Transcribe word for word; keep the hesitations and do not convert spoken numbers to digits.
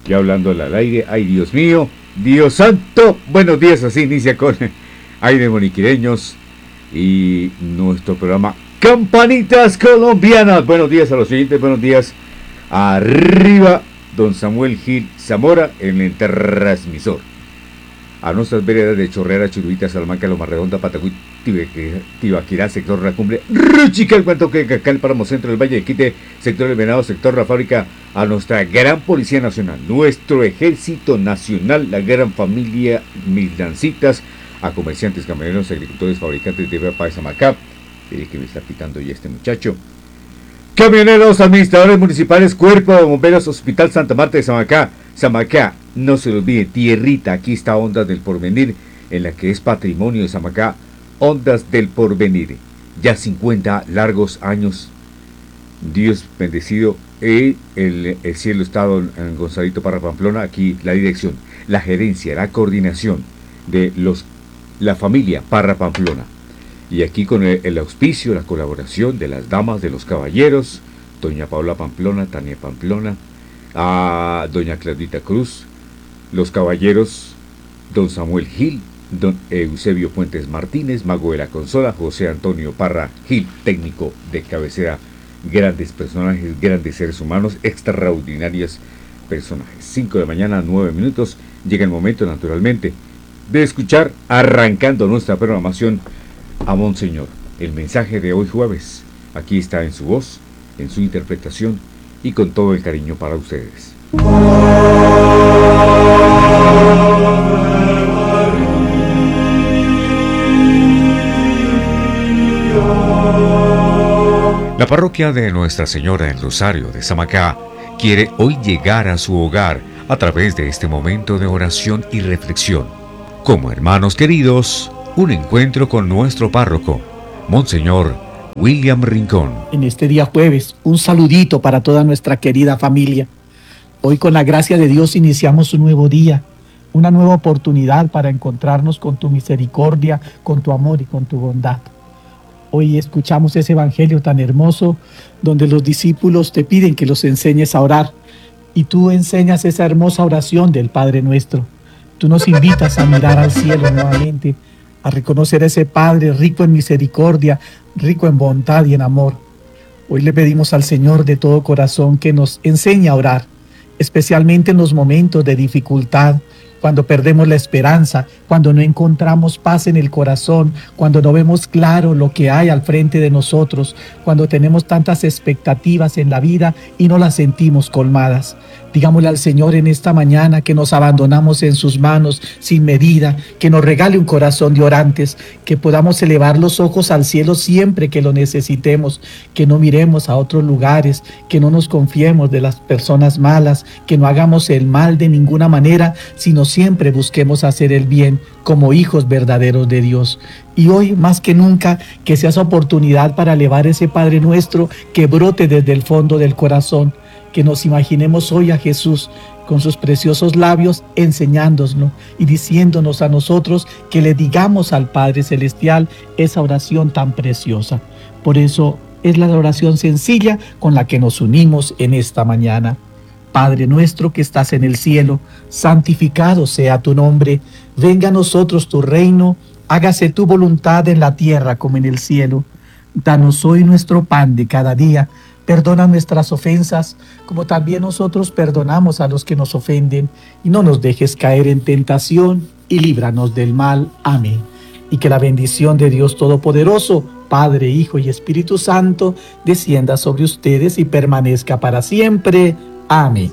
Ya hablando al aire, ay Dios mío, Dios santo, buenos días, así inicia con aire moniquireños y nuestro programa Campanitas Colombianas. Buenos días a los oyentes, buenos días arriba, don Samuel Gil Zamora en el transmisor. A nuestras veredas de Chorrera, Churubita, Salamanca, Loma Redonda, Patacuí, Tibaquirá, sector La Cumbre, Ruchica, el Guantoque, Cacal, Páramo Centro, el Valle de Quite, sector El Venado, sector La Fábrica, a nuestra gran Policía Nacional, nuestro Ejército Nacional, la gran familia Mildancitas, a comerciantes, camioneros, agricultores, fabricantes de Papa de Samacá, el que me está pitando ya este muchacho, camioneros, administradores municipales, Cuerpo de Bomberos, Hospital Santa Marta de Samacá, Samacá, no se lo olvide, tierrita, aquí está Ondas del Porvenir, en la que es patrimonio de Samacá, Ondas del Porvenir, ya cincuenta largos años, Dios bendecido, el, el, el cielo está en Gonzalito Parra Pamplona, aquí la dirección, la gerencia, la coordinación de los, la familia Parra Pamplona, y aquí con el, el auspicio, la colaboración de las damas, de los caballeros, doña Paula Pamplona, Tania Pamplona, a doña Claudita Cruz, los caballeros, don Samuel Gil, don Eusebio Puentes Martínez, mago de la consola, José Antonio Parra Gil, técnico de cabecera, grandes personajes, grandes seres humanos, extraordinarios personajes. cinco de la mañana, nueve minutos, llega el momento naturalmente de escuchar, arrancando nuestra programación, a Monseñor, el mensaje de hoy jueves. Aquí está en su voz, en su interpretación y con todo el cariño para ustedes. La parroquia de Nuestra Señora del Rosario de Samacá quiere hoy llegar a su hogar a través de este momento de oración y reflexión. Como hermanos queridos, un encuentro con nuestro párroco, Monseñor William Rincón. En este día jueves, un saludito para toda nuestra querida familia. Hoy con la gracia de Dios iniciamos un nuevo día, una nueva oportunidad para encontrarnos con tu misericordia, con tu amor y con tu bondad. Hoy escuchamos ese evangelio tan hermoso donde los discípulos te piden que los enseñes a orar y tú enseñas esa hermosa oración del Padre Nuestro. Tú nos invitas a mirar al cielo nuevamente, a reconocer a ese Padre rico en misericordia, rico en bondad y en amor. Hoy le pedimos al Señor de todo corazón que nos enseñe a orar, especialmente en los momentos de dificultad, cuando perdemos la esperanza, cuando no encontramos paz en el corazón, cuando no vemos claro lo que hay al frente de nosotros, cuando tenemos tantas expectativas en la vida y no las sentimos colmadas. Digámosle al Señor en esta mañana que nos abandonamos en sus manos sin medida, que nos regale un corazón de orantes, que podamos elevar los ojos al cielo siempre que lo necesitemos, que no miremos a otros lugares, que no nos confiemos de las personas malas, que no hagamos el mal de ninguna manera, sino siempre busquemos hacer el bien como hijos verdaderos de Dios. Y hoy, más que nunca, que sea esa oportunidad para elevar ese Padre Nuestro que brote desde el fondo del corazón, que nos imaginemos hoy a Jesús con sus preciosos labios enseñándonos y diciéndonos a nosotros que le digamos al Padre Celestial esa oración tan preciosa. Por eso es la oración sencilla con la que nos unimos en esta mañana. Padre nuestro que estás en el cielo, santificado sea tu nombre, venga a nosotros tu reino, hágase tu voluntad en la tierra como en el cielo. Danos hoy nuestro pan de cada día, perdona nuestras ofensas, como también nosotros perdonamos a los que nos ofenden, y no nos dejes caer en tentación, y líbranos del mal. Amén. Y que la bendición de Dios Todopoderoso, Padre, Hijo y Espíritu Santo, descienda sobre ustedes y permanezca para siempre. Amén.